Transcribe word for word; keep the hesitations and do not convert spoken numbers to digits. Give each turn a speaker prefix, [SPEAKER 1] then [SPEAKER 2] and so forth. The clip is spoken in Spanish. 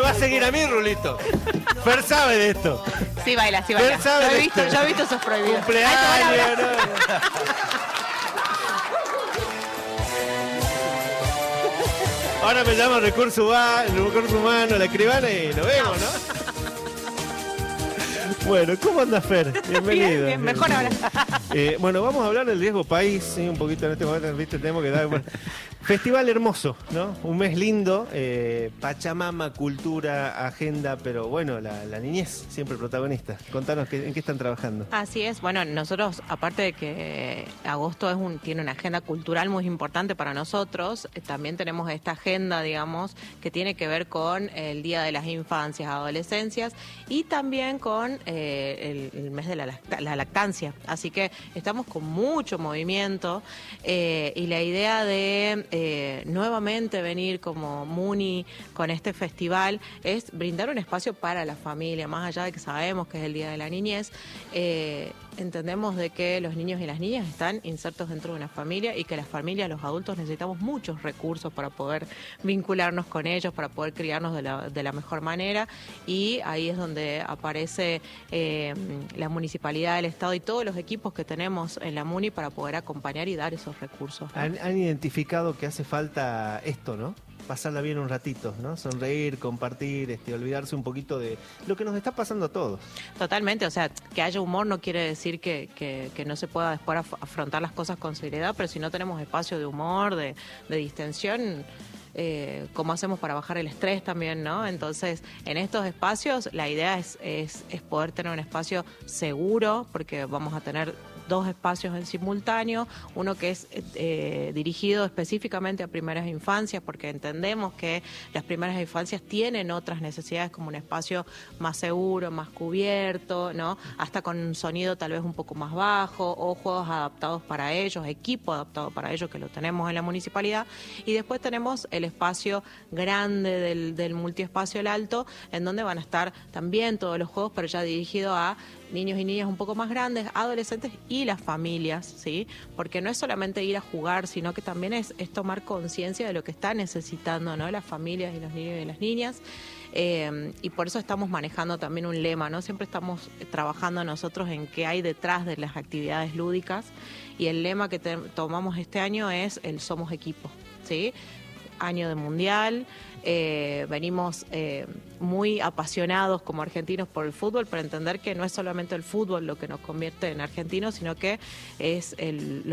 [SPEAKER 1] va a seguir a mí, Rulito. Fer sabe de esto.
[SPEAKER 2] Sí, baila, sí, baila.
[SPEAKER 1] Fer sabe
[SPEAKER 2] Yo he
[SPEAKER 1] de
[SPEAKER 2] visto,
[SPEAKER 1] esto.
[SPEAKER 2] yo he visto esos prohibidos.
[SPEAKER 1] Cumpleaños,
[SPEAKER 2] Ay, te van a
[SPEAKER 1] no,
[SPEAKER 2] abrazar.
[SPEAKER 1] no. Ahora me llamo recurso, va, recurso humano, la escribana y lo vemos, ¿no? Bueno, ¿cómo anda Fer? Bienvenido.
[SPEAKER 2] Bien, bien, mejor ahora.
[SPEAKER 1] Eh, bueno, vamos a hablar del riesgo país, ¿sí? Un poquito en este momento, ¿viste? Tenemos que dar... Bueno, festival hermoso, ¿no? Un mes lindo, eh, Pachamama, cultura, agenda, pero bueno, la, la niñez siempre protagonista. Contanos qué, en qué están trabajando.
[SPEAKER 2] Así es, bueno, nosotros, aparte de que agosto es un, tiene una agenda cultural muy importante para nosotros, eh, también tenemos esta agenda, digamos, que tiene que ver con el Día de las Infancias, Adolescencias y también con eh, el, el mes de la, lacta, la lactancia. Así que estamos con mucho movimiento eh, y la idea de eh, nuevamente venir como Muni con este festival es brindar un espacio para la familia, más allá de que sabemos que es el Día de la Niñez. Eh, entendemos de que los niños y las niñas están insertos dentro de una familia y que las familias, los adultos, necesitamos muchos recursos para poder vincularnos con ellos, para poder criarnos de la, de la mejor manera, y ahí es donde aparece eh, la municipalidad, el Estado y todos los equipos que tenemos en la Muni para poder acompañar y dar esos recursos, ¿no?
[SPEAKER 1] Han, han identificado que hace falta esto, ¿no? Pasarla bien un ratito, ¿no? Sonreír, compartir, este, olvidarse un poquito de lo que nos está pasando a todos.
[SPEAKER 2] Totalmente, o sea, que haya humor no quiere decir que, que, que no se pueda después af- afrontar las cosas con seriedad, pero si no tenemos espacio de humor, de, de distensión, eh, ¿cómo hacemos para bajar el estrés también, no? Entonces, en estos espacios la idea es, es, es poder tener un espacio seguro, porque vamos a tener dos espacios en simultáneo, uno que es eh, dirigido específicamente a primeras infancias, porque entendemos que las primeras infancias tienen otras necesidades, como un espacio más seguro, más cubierto, ¿no? Hasta con un sonido tal vez un poco más bajo, o juegos adaptados para ellos, equipo adaptado para ellos, que lo tenemos en la municipalidad. Y después tenemos el espacio grande del, del multiespacio El Alto, en donde van a estar también todos los juegos, pero ya dirigido a niños y niñas un poco más grandes, adolescentes y las familias, ¿sí? Porque no es solamente ir a jugar, sino que también es, es tomar conciencia de lo que están necesitando, ¿no? Las familias y los niños y las niñas. Eh, y por eso estamos manejando también un lema, ¿no? Siempre estamos trabajando nosotros en qué hay detrás de las actividades lúdicas, y el lema que te, tomamos este año es el Somos Equipo, ¿sí? Año de Mundial, eh, venimos eh, muy apasionados como argentinos por el fútbol, para entender que no es solamente el fútbol lo que nos convierte en argentinos, sino que es el